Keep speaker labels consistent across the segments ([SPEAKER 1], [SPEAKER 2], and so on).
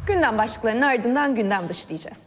[SPEAKER 1] Gündem başlıklarının ardından gündem dışı diyeceğiz.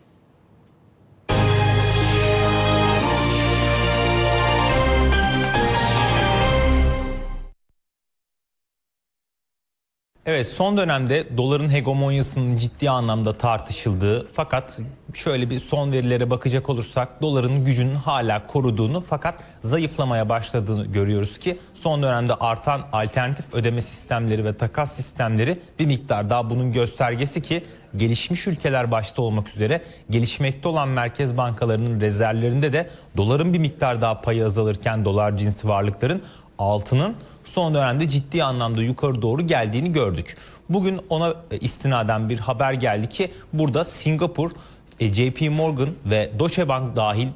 [SPEAKER 2] Evet, son dönemde doların hegemonyasının ciddi anlamda tartışıldığı, fakat şöyle bir son verilere bakacak olursak doların gücünün hala koruduğunu fakat zayıflamaya başladığını görüyoruz ki son dönemde artan alternatif ödeme sistemleri ve takas sistemleri bir miktar daha bunun göstergesi ki gelişmiş ülkeler başta olmak üzere gelişmekte olan merkez bankalarının rezervlerinde de doların bir miktar daha payı azalırken dolar cinsi varlıkların, altının son dönemde ciddi anlamda yukarı doğru geldiğini gördük. Bugün ona istinaden bir haber geldi ki burada Singapur, JP Morgan ve Deutsche Bank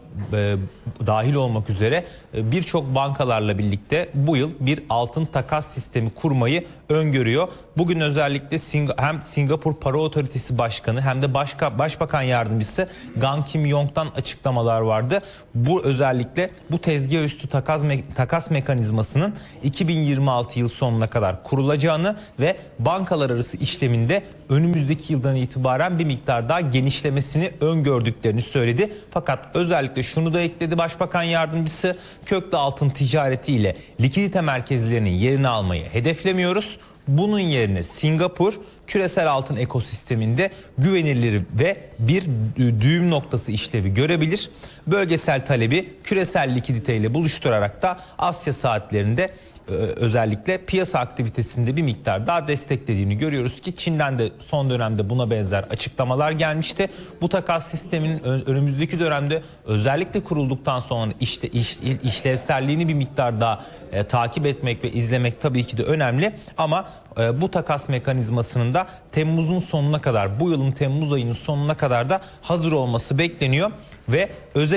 [SPEAKER 2] dahil olmak üzere birçok bankalarla birlikte bu yıl bir altın takas sistemi kurmayı öngörüyor. Bugün özellikle hem Singapur Para Otoritesi Başkanı hem de Başbakan Yardımcısı Gang Kim Yong'dan açıklamalar vardı. Bu özellikle bu tezgah üstü takas mekanizmasının 2026 yıl sonuna kadar kurulacağını ve bankalar arası işleminde önümüzdeki yıldan itibaren bir miktar daha genişlemesini öngördüklerini söyledi. Fakat özellikle şunu da ekledi Başbakan Yardımcısı: köklü altın ticaretiyle likidite merkezlerinin yerini almayı hedeflemiyoruz. Bunun yerine Singapur küresel altın ekosisteminde güvenilir ve bir düğüm noktası işlevi görebilir. Bölgesel talebi küresel likiditeyle buluşturarak da Asya saatlerinde özellikle piyasa aktivitesinde bir miktar daha desteklediğini görüyoruz ki Çin'den de son dönemde buna benzer açıklamalar gelmişti. Bu takas sisteminin önümüzdeki dönemde özellikle kurulduktan sonra işlevselliğini bir miktar daha takip etmek ve izlemek tabii ki de önemli, ama bu takas mekanizmasının da Temmuz'un sonuna kadar, bu yılın Temmuz ayının sonuna kadar da hazır olması bekleniyor ve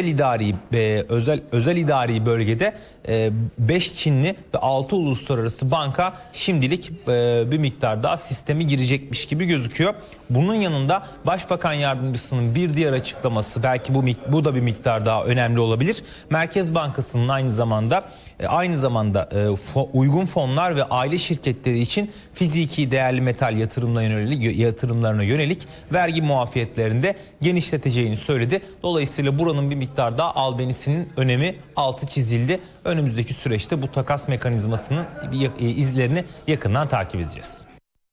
[SPEAKER 2] özel idari bölgede 5 Çinli ve 6 uluslararası banka şimdilik bir miktar daha sisteme girecekmiş gibi gözüküyor. Bunun yanında Başbakan Yardımcısının bir diğer açıklaması, belki bu da bir miktar daha önemli olabilir. Merkez Bankası'nın aynı zamanda uygun fonlar ve aile şirketleri için fiziki değerli metal yatırımlarına yönelik vergi muafiyetlerinde genişleteceğini söyledi. Dolayısıyla buranın bir miktar daha albenisinin önemi altı çizildi. Önümüzdeki süreçte bu takas mekanizmasının izlerini yakından takip edeceğiz.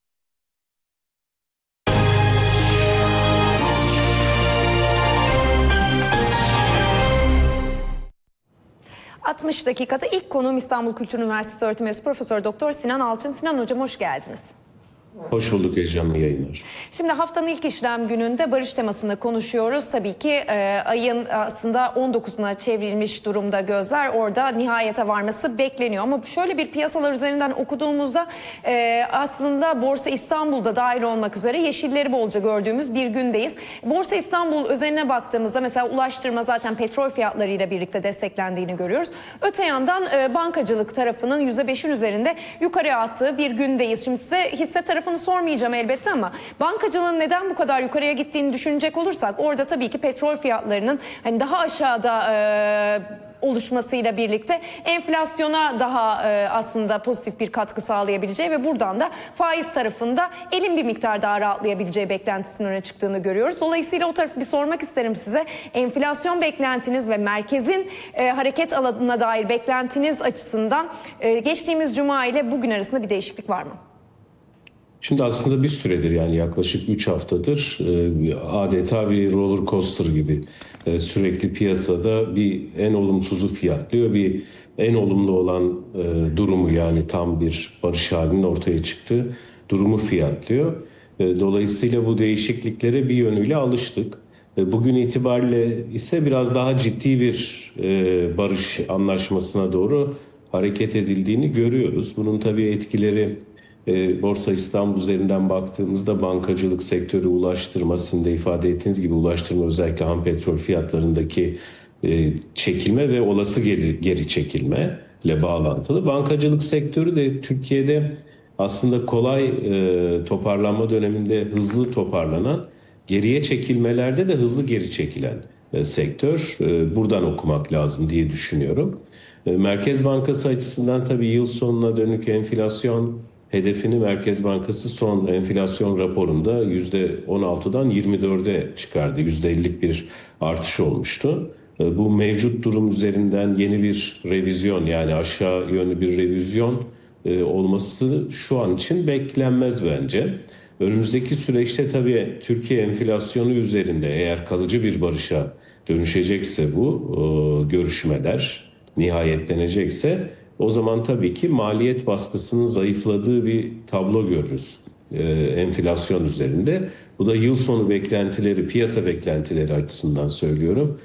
[SPEAKER 1] ...60 dakikada ilk konuğum İstanbul Kültür Üniversitesi öğretim üyesi Profesör Doktor Sinan Alçın. Sinan Hocam, hoş geldiniz.
[SPEAKER 3] Hoş bulduk, heyecanlı yayınlar.
[SPEAKER 1] Şimdi haftanın ilk işlem gününde barış temasını konuşuyoruz. Tabii ki ayın aslında 19'una çevrilmiş durumda gözler. Orada nihayete varması bekleniyor. Ama şöyle bir piyasalar üzerinden okuduğumuzda aslında Borsa İstanbul'da dahil olmak üzere yeşilleri bolca gördüğümüz bir gündeyiz. Borsa İstanbul özeline baktığımızda mesela ulaştırma zaten petrol fiyatlarıyla birlikte desteklendiğini görüyoruz. Öte yandan bankacılık tarafının %5'in üzerinde yukarıya attığı bir gündeyiz. Şimdi size hisse tarafını sormayacağım elbette, ama bankacılığın neden bu kadar yukarıya gittiğini düşünecek olursak orada tabii ki petrol fiyatlarının hani daha aşağıda oluşmasıyla birlikte enflasyona daha aslında pozitif bir katkı sağlayabileceği ve buradan da faiz tarafında elin bir miktar daha rahatlayabileceği beklentisinin öne çıktığını görüyoruz. Dolayısıyla o tarafı bir sormak isterim size. Enflasyon beklentiniz ve merkezin hareket alanına dair beklentiniz açısından geçtiğimiz cuma ile bugün arasında bir değişiklik var mı?
[SPEAKER 3] Şimdi aslında bir süredir, yani yaklaşık 3 haftadır adeta bir roller coaster gibi sürekli piyasada bir en olumsuzu fiyatlıyor. Bir en olumlu olan durumu, yani tam bir barış halinin ortaya çıktığı durumu fiyatlıyor. Dolayısıyla bu değişikliklere bir yönüyle alıştık. Bugün itibariyle ise biraz daha ciddi bir barış anlaşmasına doğru hareket edildiğini görüyoruz. Bunun tabii etkileri Borsa İstanbul üzerinden baktığımızda bankacılık sektörü, ulaştırma, sizin de ifade ettiğiniz gibi ulaştırma, özellikle ham petrol fiyatlarındaki çekilme ve olası geri çekilme ile bağlantılı. Bankacılık sektörü de Türkiye'de aslında kolay toparlanma döneminde hızlı toparlanan, geriye çekilmelerde de hızlı geri çekilen sektör. Buradan okumak lazım diye düşünüyorum. Merkez Bankası açısından tabii yıl sonuna dönük enflasyon hedefini Merkez Bankası son enflasyon raporunda %16'dan 24'e çıkardı. %50'lik bir artış olmuştu. Bu mevcut durum üzerinden yeni bir revizyon, yani aşağı yönlü bir revizyon olması şu an için beklenmez bence. Önümüzdeki süreçte tabii Türkiye enflasyonu üzerinde eğer kalıcı bir barışa dönüşecekse bu görüşmeler nihayetlenecekse, o zaman tabii ki maliyet baskısının zayıfladığı bir tablo görürüz enflasyon üzerinde. Bu da yıl sonu beklentileri, piyasa beklentileri açısından söylüyorum.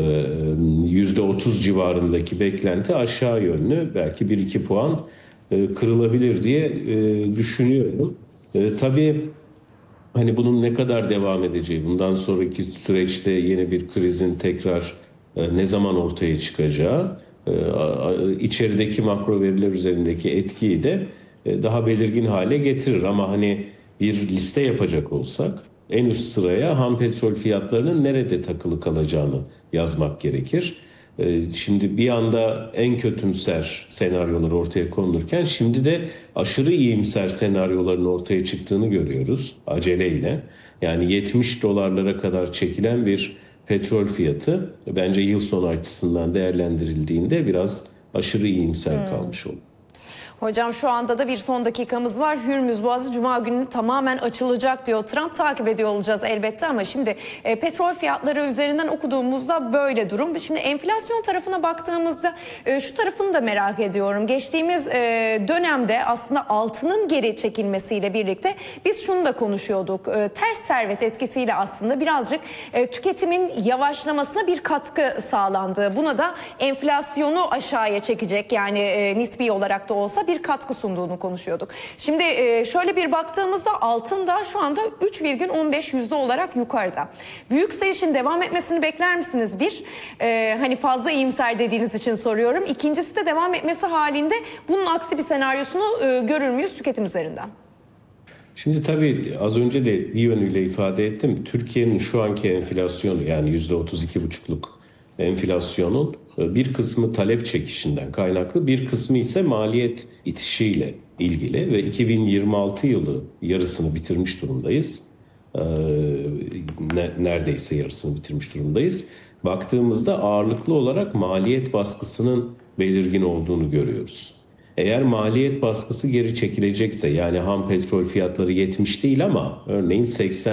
[SPEAKER 3] %30 civarındaki beklenti aşağı yönlü belki 1-2 puan kırılabilir diye düşünüyorum. Tabii hani bunun ne kadar devam edeceği, bundan sonraki süreçte yeni bir krizin tekrar ne zaman ortaya çıkacağı, içerideki makro veriler üzerindeki etkiyi de daha belirgin hale getirir. Ama hani bir liste yapacak olsak en üst sıraya ham petrol fiyatlarının nerede takılı kalacağını yazmak gerekir. Şimdi bir anda en kötümser senaryolar ortaya konulurken şimdi de aşırı iyimser senaryoların ortaya çıktığını görüyoruz aceleyle. Yani 70 dolarlara kadar çekilen bir petrol fiyatı bence yıl sonu açısından değerlendirildiğinde biraz aşırı iyimser kalmış olur.
[SPEAKER 1] Hocam şu anda da bir son dakikamız var. Hürmüz Boğazı Cuma günü tamamen açılacak diyor. Trump takip ediyor olacağız elbette ama şimdi petrol fiyatları üzerinden okuduğumuzda böyle durum. Şimdi enflasyon tarafına baktığımızda şu tarafını da merak ediyorum. Geçtiğimiz dönemde aslında altının geri çekilmesiyle birlikte biz şunu da konuşuyorduk. Ters servet etkisiyle aslında birazcık tüketimin yavaşlamasına bir katkı sağlandı. Buna da enflasyonu aşağıya çekecek, yani nispi olarak da olsa bir katkı sunduğunu konuşuyorduk. Şimdi şöyle bir baktığımızda altın da şu anda 3,15% olarak yukarıda. Bu yükselişin devam etmesini bekler misiniz? Bir, hani fazla iyimser dediğiniz için soruyorum. İkincisi de devam etmesi halinde bunun aksi bir senaryosunu görür müyüz tüketim üzerinden?
[SPEAKER 3] Şimdi tabii az önce de bir yönüyle ifade ettim. Türkiye'nin şu anki enflasyonu, yani %32,5'luk enflasyonun bir kısmı talep çekişinden kaynaklı, bir kısmı ise maliyet itişiyle ilgili ve 2026 yılı yarısını bitirmiş durumdayız. Neredeyse yarısını bitirmiş durumdayız. Baktığımızda ağırlıklı olarak maliyet baskısının belirgin olduğunu görüyoruz. Eğer maliyet baskısı geri çekilecekse, yani ham petrol fiyatları 70 değil ama örneğin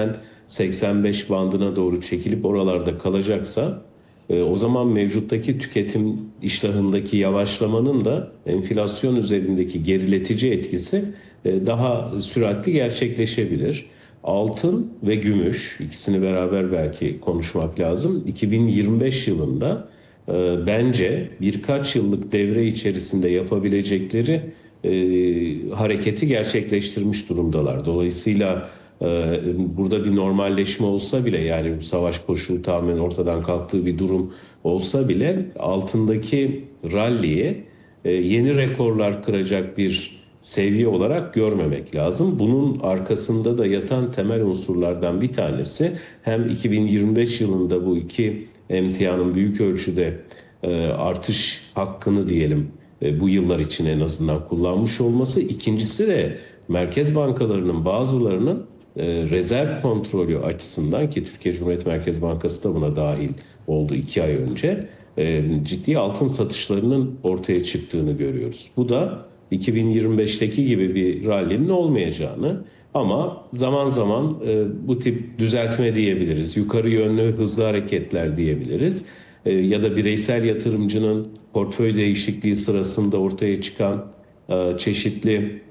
[SPEAKER 3] 80-85 bandına doğru çekilip oralarda kalacaksa, o zaman mevcuttaki tüketim iştahındaki yavaşlamanın da enflasyon üzerindeki geriletici etkisi daha süratli gerçekleşebilir. Altın ve gümüş, ikisini beraber belki konuşmak lazım. 2025 yılında bence birkaç yıllık devre içerisinde yapabilecekleri hareketi gerçekleştirmiş durumdalar. Dolayısıyla burada bir normalleşme olsa bile, yani bu savaş koşulu tamamen ortadan kalktığı bir durum olsa bile, altındaki ralliyi yeni rekorlar kıracak bir seviye olarak görmemek lazım. Bunun arkasında da yatan temel unsurlardan bir tanesi, hem 2025 yılında bu iki emtianın büyük ölçüde artış hakkını diyelim bu yıllar için en azından kullanmış olması. İkincisi de merkez bankalarının bazılarının rezerv kontrolü açısından, ki Türkiye Cumhuriyet Merkez Bankası da buna dahil oldu 2 ay önce, ciddi altın satışlarının ortaya çıktığını görüyoruz. Bu da 2025'teki gibi bir rallinin olmayacağını, ama zaman zaman bu tip düzeltme diyebiliriz, yukarı yönlü hızlı hareketler diyebiliriz, ya da bireysel yatırımcının portföy değişikliği sırasında ortaya çıkan çeşitli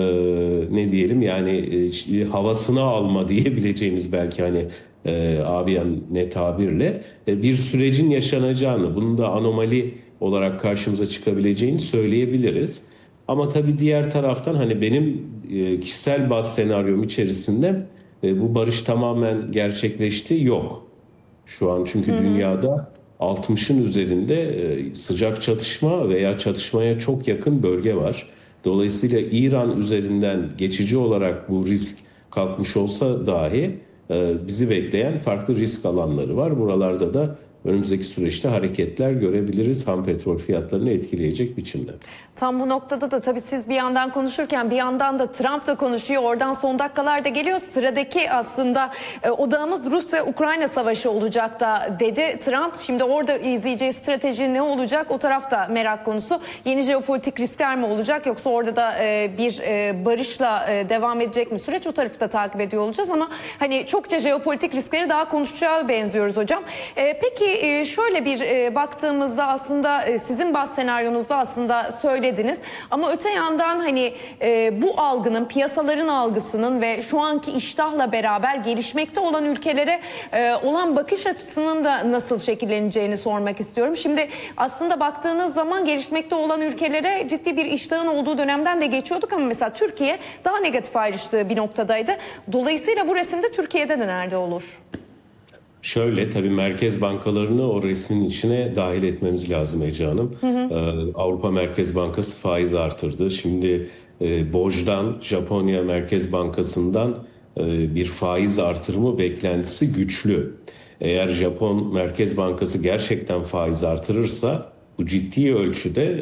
[SPEAKER 3] ne diyelim, yani havasını alma diyebileceğimiz belki hani abiyen ne tabirle bir sürecin yaşanacağını, bunun da anomali olarak karşımıza çıkabileceğini söyleyebiliriz. Ama tabii diğer taraftan hani benim kişisel baz senaryom içerisinde bu barış tamamen gerçekleşti yok. Şu an çünkü dünyada 60'ın üzerinde sıcak çatışma veya çatışmaya çok yakın bölge var. Dolayısıyla İran üzerinden geçici olarak bu risk kalkmış olsa dahi bizi bekleyen farklı risk alanları var. Buralarda da önümüzdeki süreçte hareketler görebiliriz ham petrol fiyatlarını etkileyecek biçimde.
[SPEAKER 1] Tam bu noktada da tabii siz bir yandan konuşurken bir yandan da Trump da konuşuyor. Oradan son dakikalarda geliyor. Sıradaki aslında odağımız Rusya-Ukrayna savaşı olacak da dedi Trump. Şimdi orada izleyeceği strateji ne olacak? O tarafta merak konusu. Yeni jeopolitik riskler mi olacak? Yoksa orada da bir barışla devam edecek mi süreç? O tarafı da takip ediyor olacağız ama hani çokça jeopolitik riskleri daha konuşacağı benziyoruz hocam. Peki şöyle bir baktığımızda aslında sizin bazı senaryonuzda aslında söylediniz ama öte yandan hani bu algının, piyasaların algısının ve şu anki iştahla beraber gelişmekte olan ülkelere olan bakış açısının da nasıl şekilleneceğini sormak istiyorum. Şimdi aslında baktığınız zaman gelişmekte olan ülkelere ciddi bir iştahın olduğu dönemden de geçiyorduk ama mesela Türkiye daha negatif ayrıştığı bir noktadaydı. Dolayısıyla bu resimde Türkiye'de de nerede olur?
[SPEAKER 3] Şöyle tabii merkez bankalarını o resmin içine dahil etmemiz lazım Ece Hanım. Avrupa Merkez Bankası faiz artırdı. Şimdi BOJ'dan, Japonya Merkez Bankası'ndan bir faiz artırımı beklentisi güçlü. Eğer Japon Merkez Bankası gerçekten faiz artırırsa bu ciddi ölçüde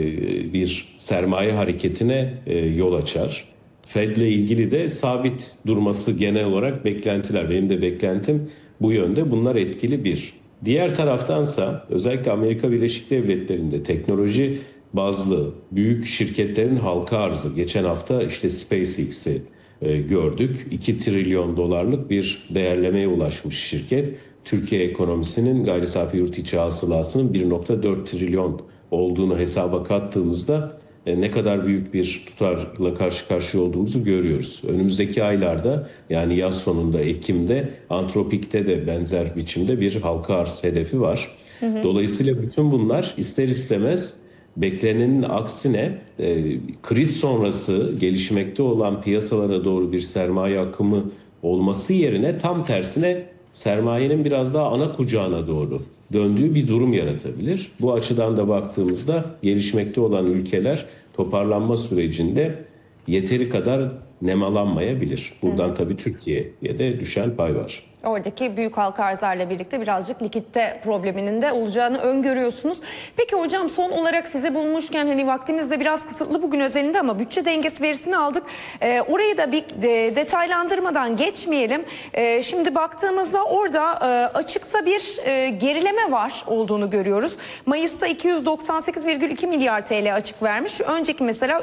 [SPEAKER 3] bir sermaye hareketine yol açar. Fed'le ilgili de sabit durması genel olarak beklentiler. Benim de beklentim bu yönde. Bunlar etkili bir. Diğer taraftansa özellikle Amerika Birleşik Devletleri'nde teknoloji bazlı büyük şirketlerin halka arzı. Geçen hafta işte SpaceX'i gördük. 2 trilyon dolarlık bir değerlemeye ulaşmış şirket. Türkiye ekonomisinin gayri safi yurt içi hasılasının 1,4 trilyon olduğunu hesaba kattığımızda ne kadar büyük bir tutarla karşı karşıya olduğumuzu görüyoruz. Önümüzdeki aylarda yani yaz sonunda Ekim'de Antropik'te de benzer biçimde bir halka arz hedefi var. Dolayısıyla bütün bunlar ister istemez beklenenin aksine kriz sonrası gelişmekte olan piyasalara doğru bir sermaye akımı olması yerine tam tersine sermayenin biraz daha ana kucağına doğru döndüğü bir durum yaratabilir. Bu açıdan da baktığımızda gelişmekte olan ülkeler toparlanma sürecinde yeteri kadar nemalanmayabilir. Buradan tabii Türkiye'ye de düşen pay var.
[SPEAKER 1] Oradaki büyük halka arzlarla birlikte birazcık likitte probleminin de olacağını öngörüyorsunuz. Peki hocam son olarak sizi bulmuşken hani vaktimiz de biraz kısıtlı bugün özelinde ama bütçe dengesi verisini aldık. Orayı da bir detaylandırmadan geçmeyelim. Şimdi baktığımızda orada açıkta bir gerileme var olduğunu görüyoruz. Mayıs'ta 298,2 milyar TL açık vermiş. Önceki mesela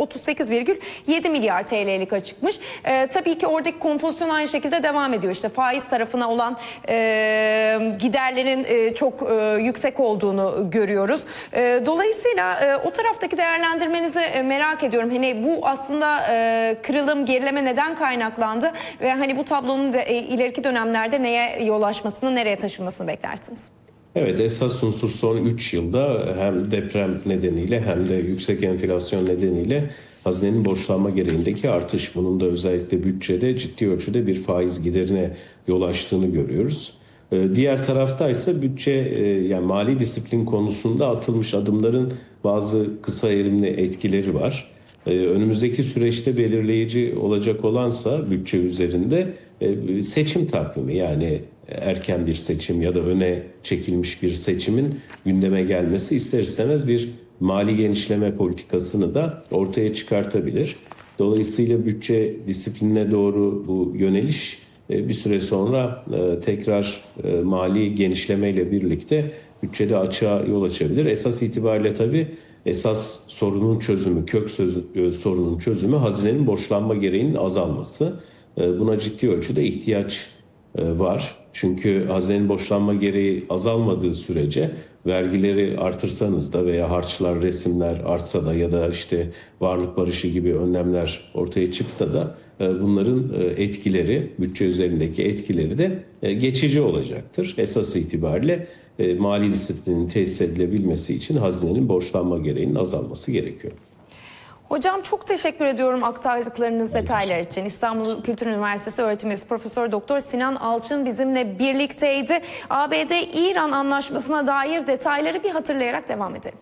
[SPEAKER 1] 338,7 milyar TL'lik açıkmış. Tabii ki oradaki kompozisyon aynı şekilde devam ediyor. İşte faiz tarafına olan giderlerin çok yüksek olduğunu görüyoruz. Dolayısıyla o taraftaki değerlendirmenizi merak ediyorum. Hani bu aslında kırılım, gerileme neden kaynaklandı ve hani bu tablonun da ileriki dönemlerde neye yol açmasını, nereye taşınmasını beklersiniz?
[SPEAKER 3] Evet, esas unsur son 3 yılda hem deprem nedeniyle hem de yüksek enflasyon nedeniyle hazinenin borçlanma gereğindeki artış. Bunun da özellikle bütçede ciddi ölçüde bir faiz giderine yol açtığını görüyoruz. Diğer taraftaysa bütçe yani mali disiplin konusunda atılmış adımların bazı kısa erimli etkileri var. Önümüzdeki süreçte belirleyici olacak olansa bütçe üzerinde seçim takvimi, yani erken bir seçim ya da öne çekilmiş bir seçimin gündeme gelmesi ister istemez bir mali genişleme politikasını da ortaya çıkartabilir. Dolayısıyla bütçe disiplinine doğru bu yöneliş bir süre sonra tekrar mali genişlemeyle birlikte bütçede açığa yol açabilir. Esas itibariyle tabii esas sorunun çözümü, sorunun çözümü hazinenin borçlanma gereğinin azalması. Buna ciddi ölçüde ihtiyaç var. Çünkü hazinenin borçlanma gereği azalmadığı sürece vergileri artırsanız da veya harçlar, resimler artsa da ya da işte varlık barışı gibi önlemler ortaya çıksa da bunların etkileri, bütçe üzerindeki etkileri de geçici olacaktır. Esas itibariyle mali disiplinin tesis edilebilmesi için hazinenin borçlanma gereğinin azalması gerekiyor.
[SPEAKER 1] Hocam çok teşekkür ediyorum aktardıklarınız, detaylar için. İstanbul Kültür Üniversitesi öğretim üyesi Profesör Doktor Sinan Alçın bizimle birlikteydi. ABD-İran anlaşmasına dair detayları bir hatırlayarak devam edelim.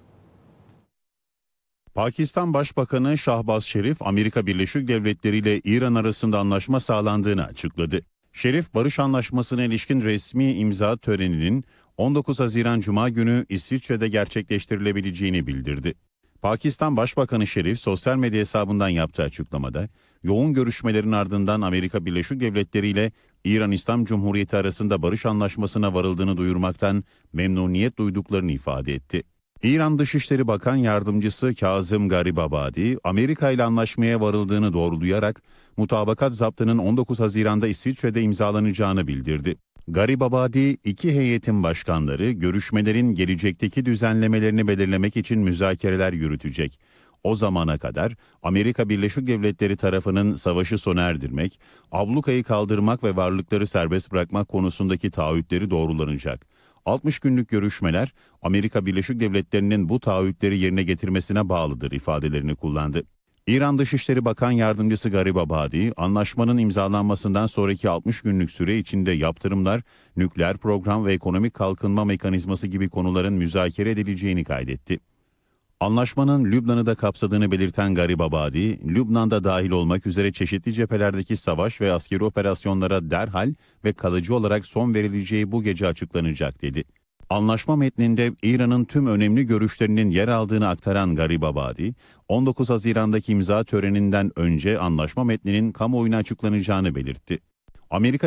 [SPEAKER 4] Pakistan Başbakanı Şahbaz Şerif, Amerika Birleşik Devletleri ile İran arasında anlaşma sağlandığını açıkladı. Şerif, barış anlaşmasına ilişkin resmi imza töreninin 19 Haziran Cuma günü İsviçre'de gerçekleştirilebileceğini bildirdi. Pakistan Başbakanı Şerif sosyal medya hesabından yaptığı açıklamada, yoğun görüşmelerin ardından Amerika Birleşik Devletleri ile İran İslam Cumhuriyeti arasında barış anlaşmasına varıldığını duyurmaktan memnuniyet duyduklarını ifade etti. İran Dışişleri Bakan Yardımcısı Kazım Garibabadi, Amerika ile anlaşmaya varıldığını doğrulayarak mutabakat zaptının 19 Haziran'da İsviçre'de imzalanacağını bildirdi. Garibabadi, iki heyetin başkanları görüşmelerin gelecekteki düzenlemelerini belirlemek için müzakereler yürütecek. O zamana kadar Amerika Birleşik Devletleri tarafının savaşı sona erdirmek, ablukayı kaldırmak ve varlıkları serbest bırakmak konusundaki taahhütleri doğrulanacak. 60 günlük görüşmeler Amerika Birleşik Devletleri'nin bu taahhütleri yerine getirmesine bağlıdır ifadelerini kullandı. İran Dışişleri Bakan Yardımcısı Garibabadi, anlaşmanın imzalanmasından sonraki 60 günlük süre içinde yaptırımlar, nükleer program ve ekonomik kalkınma mekanizması gibi konuların müzakere edileceğini kaydetti. Anlaşmanın Lübnan'ı da kapsadığını belirten Garibabadi, Lübnan'da dahil olmak üzere çeşitli cephelerdeki savaş ve askeri operasyonlara derhal ve kalıcı olarak son verileceği bu gece açıklanacak dedi. Anlaşma metninde İran'ın tüm önemli görüşlerinin yer aldığını aktaran Garibabadi, 19 Haziran'daki imza töreninden önce anlaşma metninin kamuoyuna açıklanacağını belirtti. Amerika